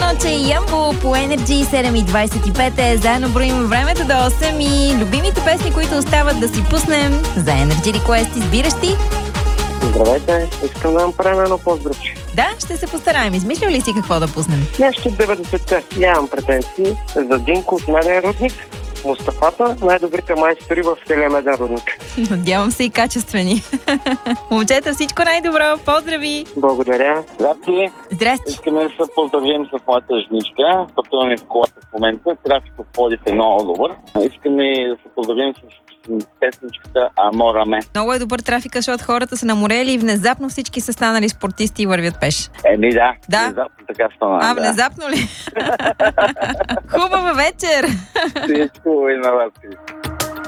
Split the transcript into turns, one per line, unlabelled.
Ноче и Ямбо по Energy 7:25 заедно броим времето до 8 и любимите песни, които остават да си пуснем за Energy Request. Избираш ти?
Здравейте, искам да направим едно поздравче.
Да, ще се постараем. Измислил ли си какво да пуснем?
Нещо от 90-те. Нямам претенции. За Динко от Меден рудник, Мустафата, най-добрите майстори в целия Меден рудник.
Надявам се и качествени. Момчета, всичко най-добро. Поздрави!
Благодаря.
Здрасти!
Здрасти!
Искаме да се поздравим с моята женичка. Пътуваме в колата в момента. Трафикът в Пловдив е много добър. Искаме да се поздравим с песничката Амора Ме.
Много е добър трафика, защото хората са наморели и внезапно всички са станали спортисти и вървят пеш.
Да.
Да?
Внезапно така стана.
Внезапно ли? Хубава вечер!
Всичко и на вас.